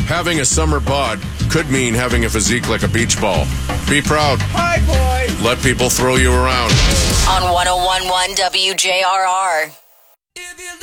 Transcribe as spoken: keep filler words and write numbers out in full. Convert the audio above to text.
Having a summer bod could mean having a physique like a beach ball. Be proud. Hi, boy. Let people throw you around. On one oh one point one W J R R. If you